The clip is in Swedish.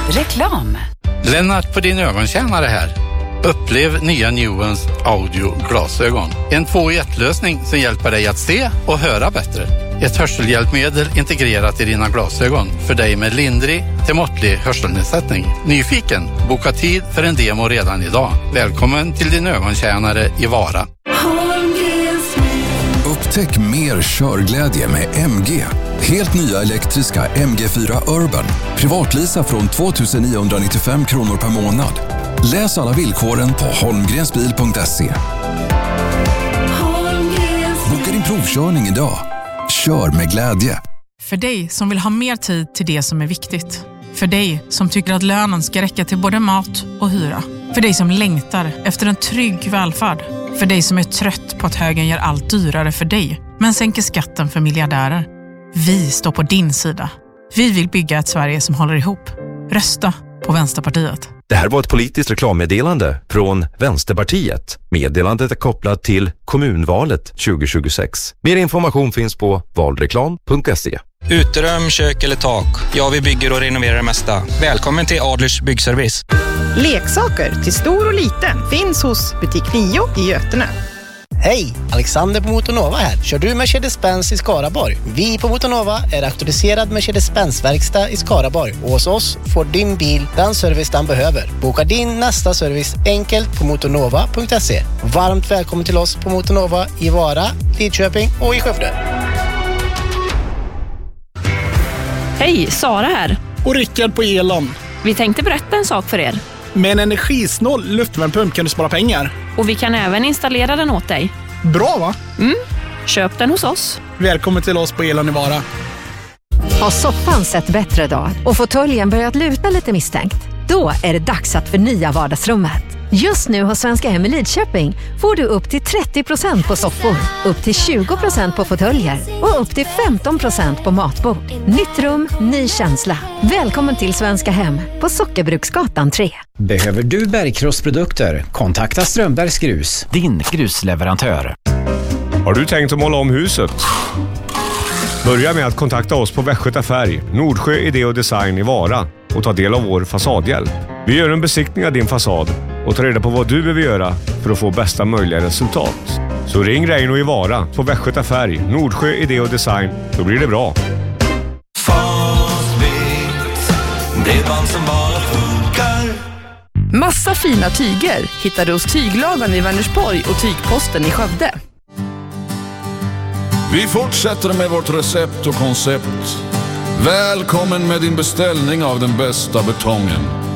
Reklam. Lennart på din ögontjänare här. Upplev nya Nuance audio-glasögon. En 2-i-1-lösning som hjälper dig att se och höra bättre. Ett hörselhjälpmedel integrerat i dina glasögon för dig med lindrig till måttlig hörselnedsättning. Nyfiken? Boka tid för en demo redan idag. Välkommen till din ögontjänare i Vara. Upptäck mer körglädje med MG. Helt nya elektriska MG4 Urban. Privatlisa från 2995 kronor per månad. Läs alla villkoren på holmgrensbil.se. Boka din provkörning idag. Kör med glädje. För dig som vill ha mer tid till det som är viktigt. För dig som tycker att lönen ska räcka till både mat och hyra. För dig som längtar efter en trygg välfärd. För dig som är trött på att högern gör allt dyrare för dig, men sänker skatten för miljardärer. Vi står på din sida. Vi vill bygga ett Sverige som håller ihop. Rösta på Vänsterpartiet. Det här var ett politiskt reklammeddelande från Vänsterpartiet. Meddelandet är kopplat till kommunvalet 2026. Mer information finns på valreklam.se. Uterum, kök eller tak. Ja, vi bygger och renoverar det mesta. Välkommen till Adlers byggservice. Leksaker till stor och liten finns hos Butik 9 i Götene. Hej, Alexander på Motonova här. Kör du Mercedes-Benz i Skaraborg? Vi på Motonova är auktoriserad Mercedes-Benz-verkstad i Skaraborg. Och hos oss får din bil den service den behöver. Boka din nästa service enkelt på motonova.se. Varmt välkommen till oss på Motonova i Vara, Lidköping och i Skövde. Hej, Sara här. Och Rickard på Elon. Vi tänkte berätta en sak för er. Med en energisnål luftvärmepump kan du spara pengar. Och vi kan även installera den åt dig. Bra va? Köp den hos oss. Välkommen till oss på Elon i Vara. Har soffan sett bättre dag och fåtöljen börjat luta lite misstänkt? Då är det dags att förnya vardagsrummet. Just nu hos Svenska Hem i Lidköping får du upp till 30% på soffor, upp till 20% på fåtöljer och upp till 15% på matbord. Nytt rum, ny känsla. Välkommen till Svenska Hem på Sockerbruksgatan 3. Behöver du bergkrossprodukter? Kontakta Strömbergs Grus, din grusleverantör. Har du tänkt att måla om huset? Börja med att kontakta oss på Västgöta Färg, Nordsjö Idé och Design i Vara och ta del av vår fasadhjälp. Vi gör en besiktning av din fasad och tar reda på vad du behöver göra för att få bästa möjliga resultat. Så ring Reino i Vara på Västgöta Färg, Nordsjö Idé och Design, då blir det bra. Bredband som bara funkar. Massa fina tyger hittar du hos Tyglagan i Vänersborg och Tygposten i Skövde. Vi fortsätter med vårt recept och koncept. Välkommen med din beställning av den bästa betongen.